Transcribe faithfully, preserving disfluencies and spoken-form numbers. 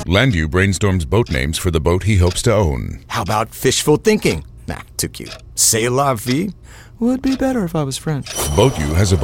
Landu brainstorms boat names for the boat he hopes to own. How about fishful thinking? Nah, too cute. C'est la vie would be better if I was French. Boat U has a